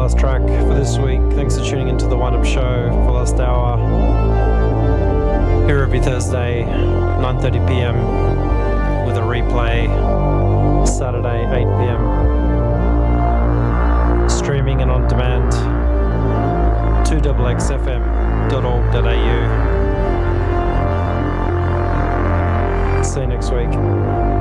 last track for this week. Thanks for tuning into the Wind Up Show for the last hour. Here every Thursday, 9:30 p.m. with a replay Saturday, 8 p.m. Streaming and on demand, 2xxfm.org.au. See you next week.